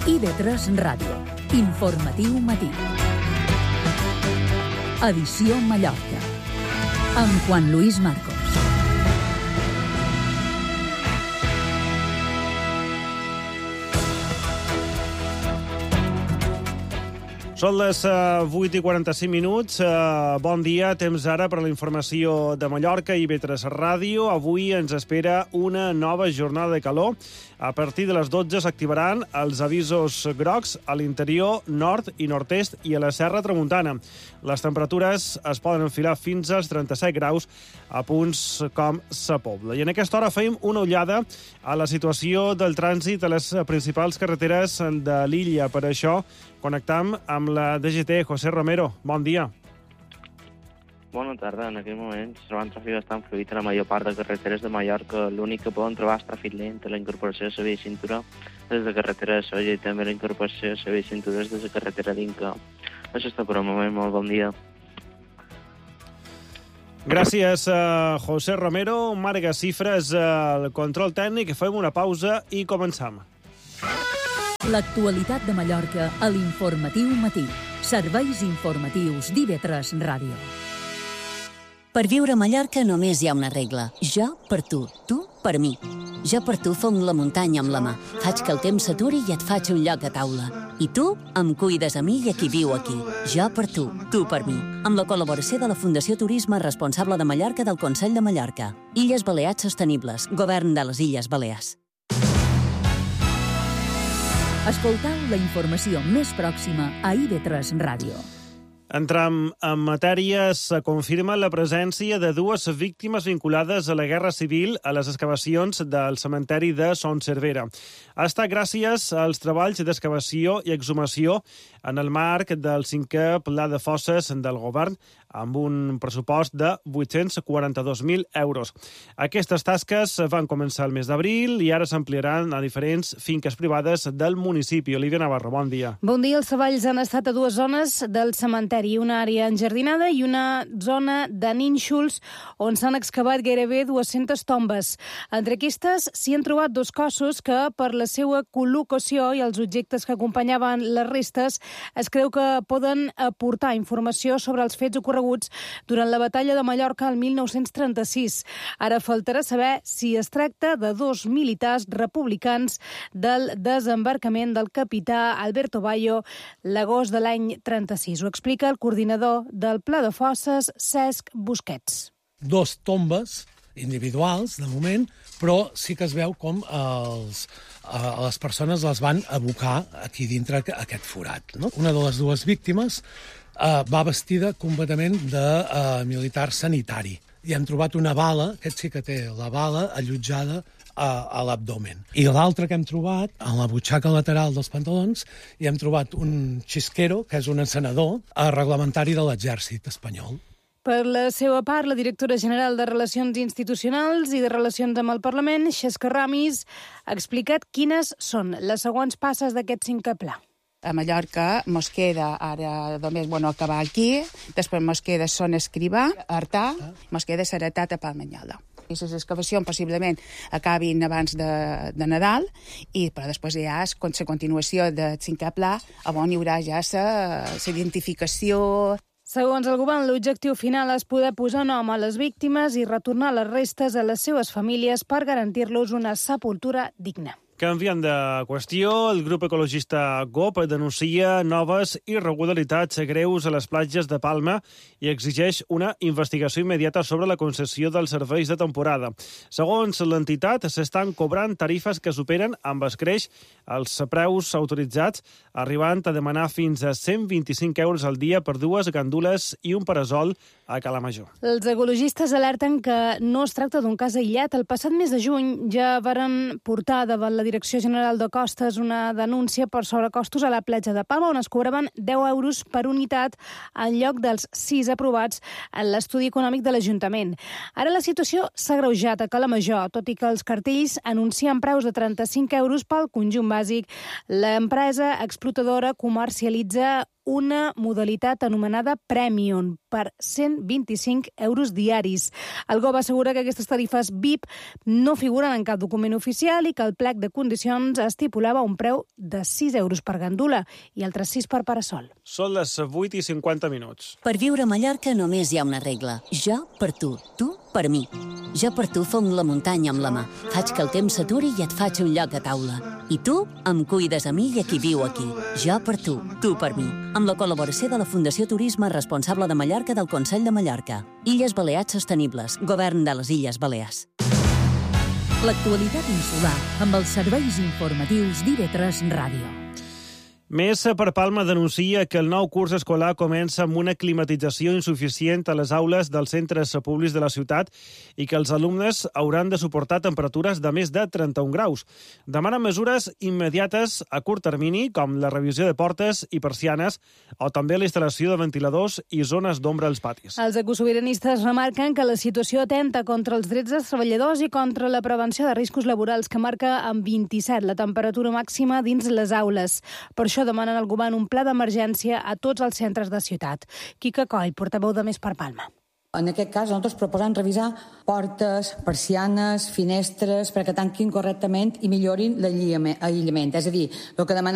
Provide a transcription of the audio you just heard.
IB3 Ràdio. Informatiu matí. Edició Mallorca. Amb Juan Luis Marcos. Són les 8:45. Bon dia, temps ara per la informació de Mallorca i IB3 Ràdio. Avui ens espera una nova jornada de calor. A partir de les 12 s'activaran els avisos grocs a l'interior, nord i nord-est i a la Serra Tramuntana. Les temperatures es poden enfilar fins als 37 graus a punts com Sa Pobla. I en aquesta hora fem una ullada a la situació del trànsit a les principals carreteres de l'illa. Per això connectam amb la DGT. José Romero, bon dia. Bona tarda. En aquest moment trobant tràfic bastant fluid a la major part de carreteres de Mallorca. L'únic que poden trobar és tràfic lent a la incorporació de la via de cintura des de carretera de Solla i també la incorporació de la via de cintura des de carretera d'Inca. Això està per un moment. Molt bon dia. Gràcies, José Romero. Marga Cifres, el control tècnic. Fem una pausa i començam. L'actualitat de Mallorca a l'Informatiu Matí. Serveis informatius d'IB3 Ràdio. Per viure a Mallorca només hi ha una regla. Jo per tu per mi. Jo per tu fong la muntanya amb la mà. Faig que el temps s'aturi i et faig un lloc a taula. I tu em cuides a mi i a qui viu aquí. Jo per tu per mi. Amb la col·laboració de la Fundació Turisme Responsable de Mallorca del Consell de Mallorca. Illes Balears Sostenibles. Govern de les Illes Balears. Escoltau la informació més pròxima a IB3 Ràdio. Entram en matèria. Se confirma la presència de dues víctimes vinculades a la Guerra Civil a les excavacions del cementeri de Son Servera. Ha estat gràcies als treballs d'excavació i exhumació en el marc del 5è Pla de Fosses del Govern, amb un pressupost de 842.000 euros. Aquestes tasques van començar el mes d'abril i ara s'ampliaran a diferents finques privades del municipi. Olivia Navarro, bon dia. Bon dia. Els treballs han estat a dues zones del cementeri, una àrea enjardinada i una zona de nínxols on s'han excavat gairebé 200 tombes. Entre aquestes s'hi han trobat dos cossos que, per la seva col·locació i els objectes que acompanyaven les restes, es creu que poden aportar informació sobre els fets ocorreguts durant la batalla de Mallorca el 1936. Ara faltarà saber si es tracta de dos militars republicans del desembarcament del capità Alberto Bayo l'agost de l'any 36. Ho explica el coordinador del Pla de Fosses, Cesc Busquets. Dos tombes individuals, de moment, però sí que es veu com les persones les van abocar aquí dintre aquest forat. No? Una de les dues víctimes va vestida completament de militar sanitari. I hem trobat una bala, aquest sí que té la bala allotjada a l'abdomen. I l'altre que hem trobat, en la butxaca lateral dels pantalons, hi hem trobat un xisquero, que és un encenedor reglamentari de l'exèrcit espanyol. Per la seva part, la directora general de Relacions Institucionals i de Relacions amb el Parlament, Xesca Ramis, ha explicat quines són les següents passes d'aquest 5è pla. A Mallorca mos queda ara només acabar aquí, després mos queda Son Escrivà, Artà, mos queda Heretat a Palmanyola. I les excavacions possiblement acabin abans de Nadal, però després ja és la continuació del 5è pla, on hi haurà ja la identificació. Segons el govern, l'objectiu final és poder posar nom a les víctimes i retornar les restes a les seves famílies per garantir-los una sepultura digna. Canviant de qüestió, el grup ecologista GOP denuncia noves irregularitats greus a les platges de Palma i exigeix una investigació immediata sobre la concessió dels serveis de temporada. Segons l'entitat, s'estan cobrant tarifes que superen amb escreix els preus autoritzats, arribant a demanar fins a 125 euros al dia per dues gandules i un parasol a Cala Major. Els ecologistes alerten que no es tracta d'un cas aïllat. El passat mes de juny ja varen portar davant la Direcció General de Costes una denúncia per sobrecostos a la platja de Palma, on es cobraven 10 euros per unitat en lloc dels 6 aprovats en l'estudi econòmic de l'Ajuntament. Ara la situació s'ha agreujat a Cala Major, tot i que els cartells anuncien preus de 35 euros pel conjunt bàsic. L'empresa explotadora comercialitza una modalitat anomenada Premium per 125 euros diaris. El GOV assegura que aquestes tarifes VIP no figuren en cap document oficial i que el plec de condicions estipulava un preu de 6 euros per gandula i altres 6 per parasol. Són les 8:50. Per viure a Mallorca només hi ha una regla. Jo per tu per mi. Jo per tu fong la muntanya amb la mà. Faig que el temps s'aturi i et faig un lloc a taula. I tu em cuides a mi i a qui viu aquí. Jo per tu per mi. Amb la col·laboració de la Fundació Turisme Responsable de Mallorca del Consell de Mallorca. Illes Balears Sostenibles. Govern de les Illes Balears. L'actualitat insular amb els serveis informatius d'IV3 Ràdio. Més per Palma denuncia que el nou curs escolar comença amb una climatització insuficient a les aules dels centres públics de la ciutat i que els alumnes hauran de suportar temperatures de més de 31 graus. Demanen mesures immediates a curt termini, com la revisió de portes i persianes o també la instal·lació de ventiladors i zones d'ombra als patis. Els ecosobiranistes remarquen que la situació atenta contra els drets dels treballadors i contra la prevenció de riscos laborals, que marca amb 27 la temperatura màxima dins les aules. Per això demanen al govern un pla d'emergència a tots els centres de ciutat. Quica Coll, portaveu de Més per Palma. En aquest cas, nosaltres proposem revisar portes, persianes, finestres, perquè tanquin correctament i millorin l'aïllament. És a dir, el que demanem